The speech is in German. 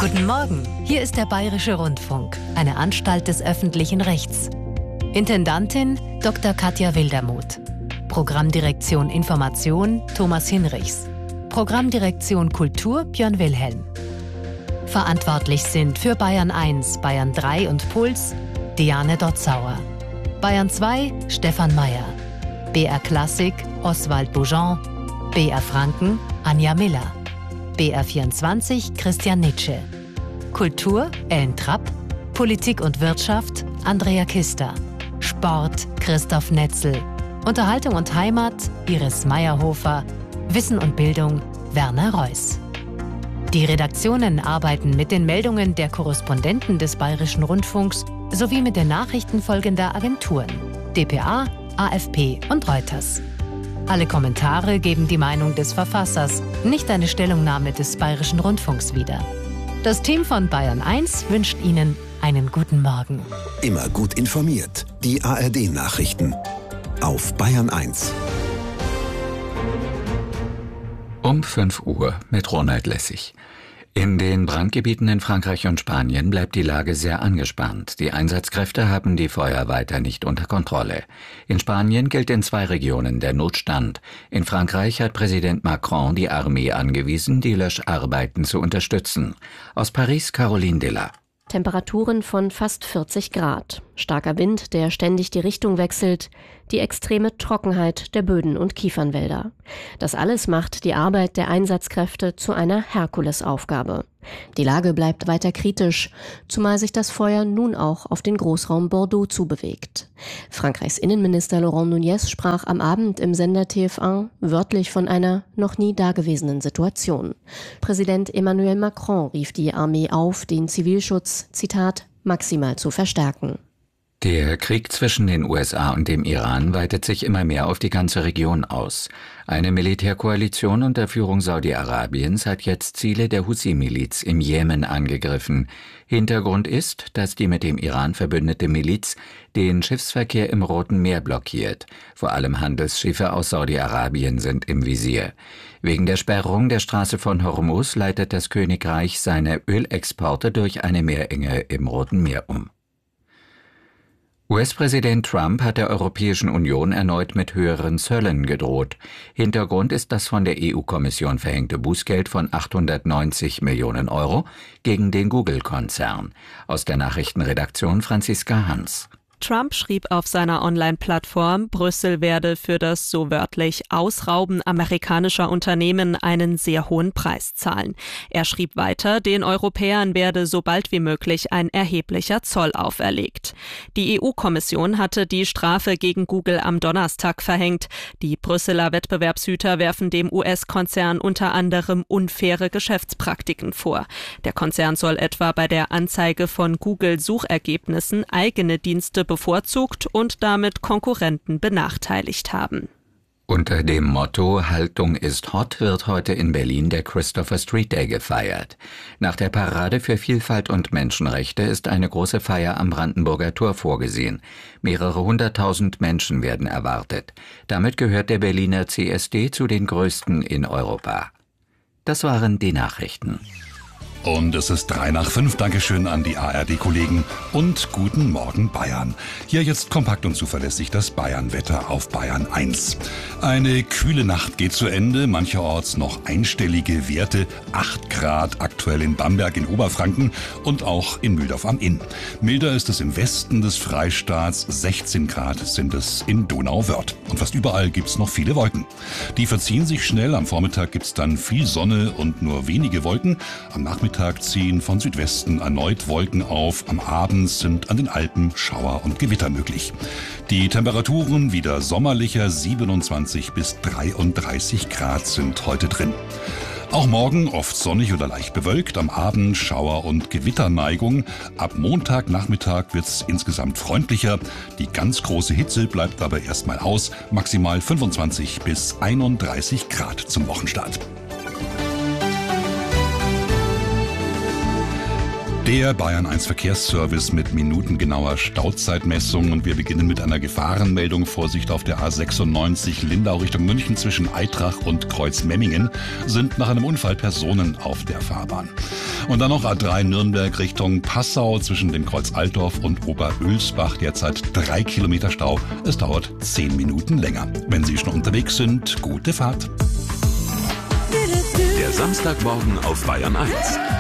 Guten Morgen, hier ist der Bayerische Rundfunk, eine Anstalt des öffentlichen Rechts. Intendantin Dr. Katja Wildermuth. Programmdirektion Information Thomas Hinrichs. Programmdirektion Kultur Björn Wilhelm. Verantwortlich sind für Bayern 1, Bayern 3 und Puls Diane Dotzauer. Bayern 2 Stefan Mayer. BR Klassik Oswald Boujon. BR Franken Anja Miller. BR 24 Christian Nitsche. Kultur Ellen Trapp. Politik und Wirtschaft Andrea Kister. Sport Christoph Netzel. Unterhaltung und Heimat Iris Meyerhofer. Wissen und Bildung Werner Reuss. Die Redaktionen arbeiten mit den Meldungen der Korrespondenten des Bayerischen Rundfunks sowie mit den Nachrichten folgender Agenturen: dpa, AFP und Reuters. Alle Kommentare geben die Meinung des Verfassers, nicht eine Stellungnahme des Bayerischen Rundfunks wieder. Das Team von Bayern 1 wünscht Ihnen einen guten Morgen. Immer gut informiert. Die ARD-Nachrichten auf Bayern 1. Um 5 Uhr mit Ronald Lessig. In den Brandgebieten in Frankreich und Spanien bleibt die Lage sehr angespannt. Die Einsatzkräfte haben die Feuer weiter nicht unter Kontrolle. In Spanien gilt in 2 Regionen der Notstand. In Frankreich hat Präsident Macron die Armee angewiesen, die Löscharbeiten zu unterstützen. Aus Paris Caroline Diller. Temperaturen von fast 40 Grad, starker Wind, der ständig die Richtung wechselt, die extreme Trockenheit der Böden und Kiefernwälder. Das alles macht die Arbeit der Einsatzkräfte zu einer Herkulesaufgabe. Die Lage bleibt weiter kritisch, zumal sich das Feuer nun auch auf den Großraum Bordeaux zubewegt. Frankreichs Innenminister Laurent Nunez sprach am Abend im Sender TF1 wörtlich von einer noch nie dagewesenen Situation. Präsident Emmanuel Macron rief die Armee auf, den Zivilschutz, Zitat, maximal zu verstärken. Der Krieg zwischen den USA und dem Iran weitet sich immer mehr auf die ganze Region aus. Eine Militärkoalition unter Führung Saudi-Arabiens hat jetzt Ziele der Husi-Miliz im Jemen angegriffen. Hintergrund ist, dass die mit dem Iran verbündete Miliz den Schiffsverkehr im Roten Meer blockiert. Vor allem Handelsschiffe aus Saudi-Arabien sind im Visier. Wegen der Sperrung der Straße von Hormuz leitet das Königreich seine Ölexporte durch eine Meerenge im Roten Meer um. US-Präsident Trump hat der Europäischen Union erneut mit höheren Zöllen gedroht. Hintergrund ist das von der EU-Kommission verhängte Bußgeld von 890 Millionen Euro gegen den Google-Konzern. Aus der Nachrichtenredaktion Franziska Hans. Trump schrieb auf seiner Online-Plattform, Brüssel werde für das so wörtlich Ausrauben amerikanischer Unternehmen einen sehr hohen Preis zahlen. Er schrieb weiter, den Europäern werde so bald wie möglich ein erheblicher Zoll auferlegt. Die EU-Kommission hatte die Strafe gegen Google am Donnerstag verhängt. Die Brüsseler Wettbewerbshüter werfen dem US-Konzern unter anderem unfaire Geschäftspraktiken vor. Der Konzern soll etwa bei der Anzeige von Google-Suchergebnissen eigene Dienste bevorzugt und damit Konkurrenten benachteiligt haben. Unter dem Motto Haltung ist hot wird heute in Berlin der Christopher Street Day gefeiert. Nach der Parade für Vielfalt und Menschenrechte ist eine große Feier am Brandenburger Tor vorgesehen. Mehrere 100.000 Menschen werden erwartet. Damit gehört der Berliner CSD zu den größten in Europa. Das waren die Nachrichten. Und es ist 4:03. Dankeschön an die ARD-Kollegen und guten Morgen Bayern. Hier jetzt kompakt und zuverlässig das Bayern-Wetter auf Bayern 1. Eine kühle Nacht geht zu Ende, mancherorts noch einstellige Werte, 8 Grad aktuell in Bamberg in Oberfranken und auch in Mühldorf am Inn. Milder ist es im Westen des Freistaats, 16 Grad sind es in Donauwörth. Und fast überall gibt's noch viele Wolken. Die verziehen sich schnell, am Vormittag gibt's dann viel Sonne und nur wenige Wolken. Am Nachmittag ziehen von Südwesten erneut Wolken auf. Am Abend sind an den Alpen Schauer und Gewitter möglich. Die Temperaturen wieder sommerlicher, 27 bis 33 Grad sind heute drin. Auch morgen oft sonnig oder leicht bewölkt, am Abend Schauer- und Gewitterneigung. Ab Montagnachmittag wird's insgesamt freundlicher. Die ganz große Hitze bleibt aber erstmal aus, maximal 25 bis 31 Grad zum Wochenstart. Der Bayern 1 Verkehrsservice mit minutengenauer Stauzeitmessung und wir beginnen mit einer Gefahrenmeldung. Vorsicht auf der A96 Lindau Richtung München zwischen Aitrach und Kreuzmemmingen sind nach einem Unfall Personen auf der Fahrbahn. Und dann noch A3 Nürnberg Richtung Passau zwischen dem Kreuz Altdorf und Oberölsbach. Derzeit 3 Kilometer Stau. Es dauert 10 Minuten länger. Wenn Sie schon unterwegs sind, gute Fahrt. Der Samstagmorgen auf Bayern 1.